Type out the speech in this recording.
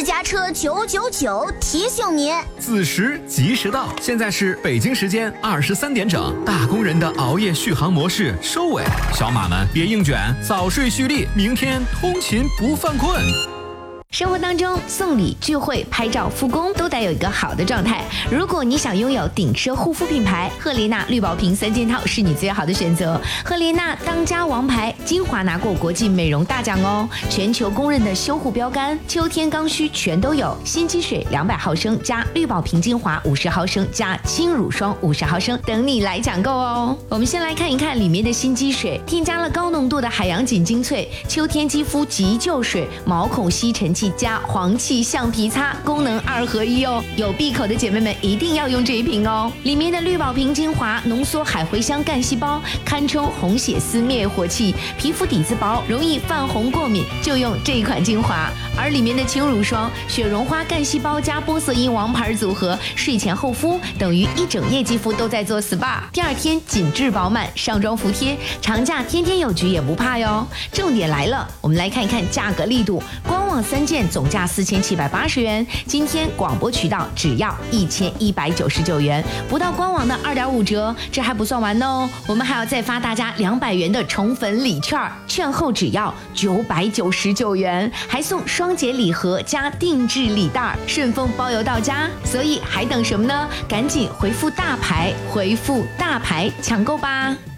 私家车999提醒您， 子时及时到。现在是北京时间23点整，大工人的熬夜续航模式收尾，小马们别硬卷，早睡蓄力，明天通勤不犯困。 生活当中，送礼、聚会、拍照、复工都得有一个好的状态。如果你想拥有顶奢护肤品牌，赫莲娜绿宝瓶3件套是你最好的选择。赫莲娜当家王牌，精华拿过国际美容大奖哦，全球公认的修护标杆，秋天刚需全都有。新肌水200毫升加绿宝瓶精华50毫升加轻乳霜50毫升，等你来抢购哦。我们先来看一看里面的新肌水，添加了高浓度的海洋锦精粹，秋天肌肤急救水，毛孔吸尘器加黄气橡皮擦，功能2合1哦。有闭口的姐妹们一定要用这一瓶哦。里面的绿宝瓶精华浓缩海茴香干细胞，堪称红血丝灭火器，皮肤底子薄，容易泛红过敏，就用这一款精华。而里面的轻乳霜，雪绒花干细胞加玻色因王牌组合，睡前厚敷，等于一整夜肌肤都在做 SPA， 第2天紧致饱满，上妆服帖，长假天天有局也不怕哟。重点来了，我们来看一看价格力度，官网3件总价4780元，今天广播渠道只要1199元，不到官网的2.5折。这还不算完哦，我们还要再发大家200元的宠粉礼券，券后只要999元，还送双节礼盒加定制礼袋，顺丰包邮到家。所以还等什么呢？赶紧回复大牌，回复大牌抢购吧。